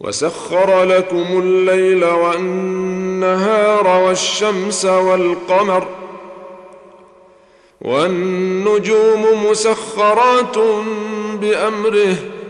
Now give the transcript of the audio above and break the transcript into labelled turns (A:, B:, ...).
A: وسخر لكم الليل والنهار والشمس والقمر والنجوم مسخرات بأمره